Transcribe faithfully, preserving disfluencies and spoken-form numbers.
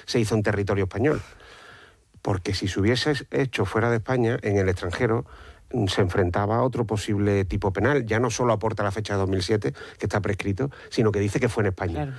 se hizo en territorio español. Porque si se hubiese hecho fuera de España, en el extranjero, se enfrentaba a otro posible tipo penal. Ya no solo aporta la fecha de dos mil siete, que está prescrito, sino que dice que fue en España. Claro.